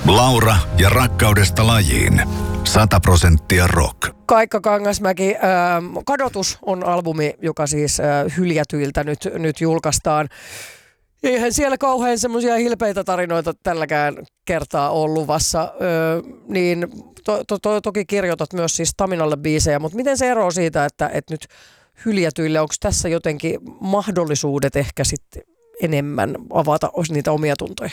Laura ja rakkaudesta lajiin. 100% rock. Kaikka Kangasmäki, Kadotus on albumi, joka siis hyljätyiltä nyt julkaistaan. Eihän siellä kauhean semmoisia hilpeitä tarinoita tälläkään kertaa ole luvassa. Niin toki kirjoitat myös siis Staminalle biisejä, mutta miten se eroaa siitä, että nyt hyljätyille, onko tässä jotenkin mahdollisuudet ehkä sitten enemmän avata niitä omia tuntoja?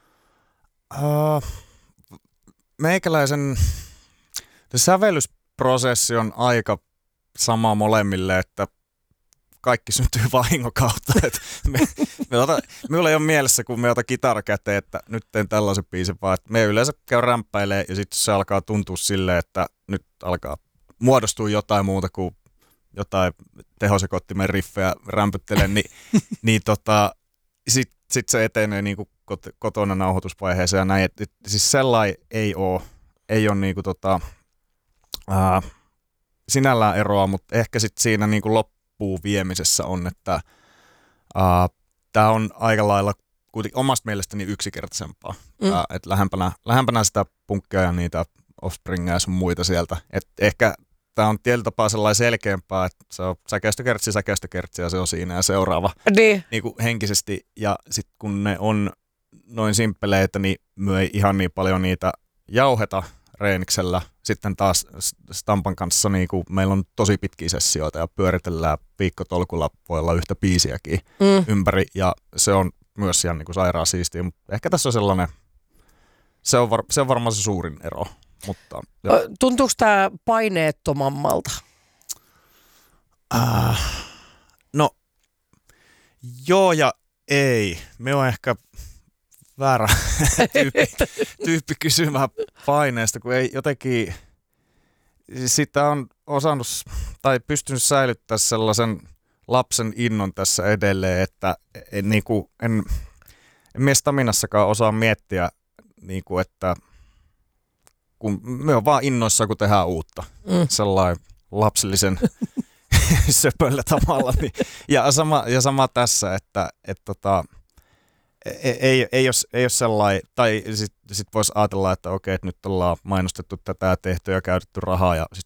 Meikäläisen sävellysprosessi on aika sama molemmille, että kaikki syntyy vahingon kautta. Minulla ei ole mielessä, kun me otan kitara käteen, että nyt teen tällaisen biisin, vaan että me yleensä käy rämpäilee ja sitten se alkaa tuntua silleen, että nyt alkaa muodostua jotain muuta kuin jotain tehosekottimen riffejä rämpyttelen, niin sit se etenee niinku kotona nauhoitusvaiheeseen ja näin. Siis sellainen ei ole niinku sinällään eroa, mutta ehkä sit siinä niinku loppuun viemisessä on, että tämä on aika lailla kuitenkin omasta mielestäni yksinkertaisempaa. Et lähempänä sitä punkkia ja niitä Offspringia ja sun muita sieltä. Et ehkä tämä on tietyllä tapaa sellainen selkeämpää, että se on säkeistökertsi ja se on siinä ja seuraava niin kuin henkisesti. Ja sitten kun ne on noin simppeleitä, niin me ei ihan niin paljon niitä jauheta reeniksellä. Sitten taas Stampan kanssa niin kuin meillä on tosi pitkiä sessioita ja pyöritellään viikkotolkulla, voi olla yhtä biisiäkin ympäri. Ja se on myös ihan niin kuin sairaan siistiä, mutta ehkä tässä on sellainen, se on varmaan se suurin ero. Mutta, tuntuuko tämä paineettomammalta? No, joo ja ei. Me on ehkä väärä tyyppi kysymään paineesta, kun ei jotenkin sitä on osannut tai pystynyt säilyttämään sellaisen lapsen innon tässä edelleen, että en Staminassakaan osaa miettiä, niin kuin, että kun me on vaan innoissa, kun tehdään uutta. Sellainen lapsellisen söpöllä tavalla. Niin. Ja sama tässä, että ei ole sellainen, tai sit voisi ajatella, että okei, että nyt ollaan mainostettu tätä, tehty ja käytetty rahaa, ja sit